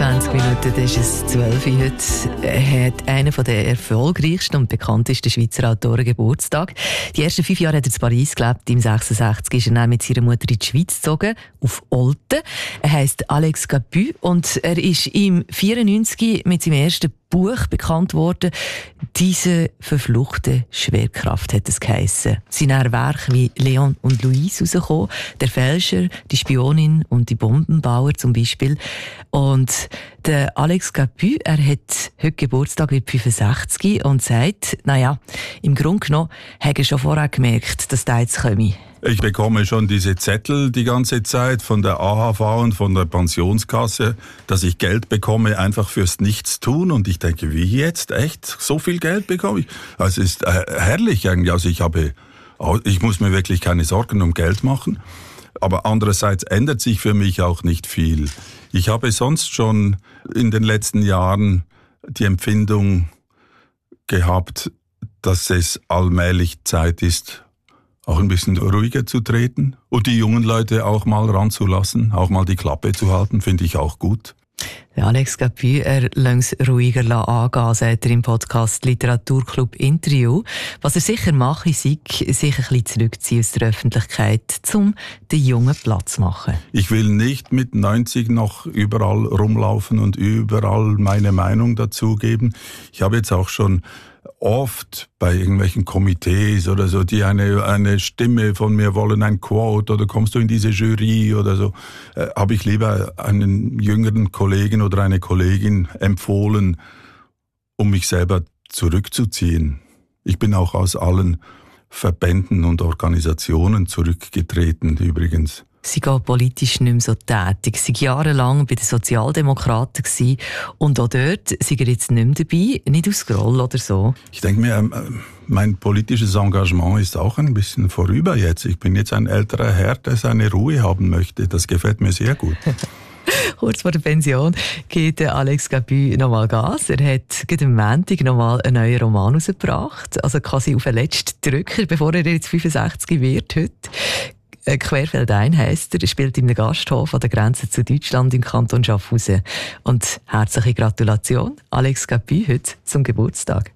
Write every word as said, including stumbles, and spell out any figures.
zwanzig Minuten, das ist es zwölf Uhr heute, hat einer der erfolgreichsten und bekanntesten Schweizer Autoren Geburtstag. Die ersten fünf Jahre hat er in Paris gelebt. Im sechsundsechzig ist er dann mit seiner Mutter in die Schweiz gezogen, auf Olten. Er heisst Alex Capu und er ist im vierundneunzig mit seinem ersten Buch bekannt worden. «Diese verfluchte Schwerkraft» hat es geheissen. Sind auch Werke wie «Leon und Louise» rausgekommen, «Der Fälscher», «Die Spionin» und «Die Bombenbauer» zum Beispiel. Und der Alex Capu, er hat heute Geburtstag, wird fünfundsechzig und sagt, naja, im Grunde genommen hat er schon vorher gemerkt, dass der jetzt komme. Ich bekomme schon diese Zettel die ganze Zeit von der A H V und von der Pensionskasse, dass ich Geld bekomme einfach fürs Nichtstun. Und ich denke, wie jetzt? Echt? So viel Geld bekomme ich? Also es ist äh, herrlich eigentlich. Also ich habe, ich muss mir wirklich keine Sorgen um Geld machen. Aber andererseits ändert sich für mich auch nicht viel. Ich habe sonst schon in den letzten Jahren die Empfindung gehabt, dass es allmählich Zeit ist, auch ein bisschen ruhiger zu treten und die jungen Leute auch mal ranzulassen, auch mal die Klappe zu halten, finde ich auch gut. Alex Capu, er lässt es ruhiger angehen, sagt er im Podcast Literaturclub Interview. Was er sicher mache, sei, sich ein bisschen zurückziehen aus der Öffentlichkeit, um den Jungen Platz zu machen. Ich will nicht mit neunzig noch überall rumlaufen und überall meine Meinung dazugeben. Ich habe jetzt auch schon oft bei irgendwelchen Komitees oder so, die eine eine Stimme von mir wollen, ein Quote oder kommst du in diese Jury oder so, äh, habe ich lieber einen jüngeren Kollegen oder eine Kollegin empfohlen, um mich selber zurückzuziehen. Ich bin auch aus allen Verbänden und Organisationen zurückgetreten übrigens. Sie war politisch nicht mehr so tätig. Sie war jahrelang bei den Sozialdemokraten gewesen. Und auch dort sind er jetzt nicht mehr dabei, nicht aus Groll oder so. Ich denke mir, mein politisches Engagement ist auch ein bisschen vorüber jetzt. Ich bin jetzt ein älterer Herr, der seine Ruhe haben möchte. Das gefällt mir sehr gut. Kurz vor der Pension geht Alex Capu nochmal Gas. Er hat gerade am Montag nochmal einen neuen Roman herausgebracht. Also quasi auf den letzten Drücker, bevor er jetzt fünfundsechzig wird heute. Querfeldein heisst er, er spielt in einem Gasthof an der Grenze zu Deutschland im Kanton Schaffhausen. Und herzliche Gratulation, Alex Capu, heute zum Geburtstag.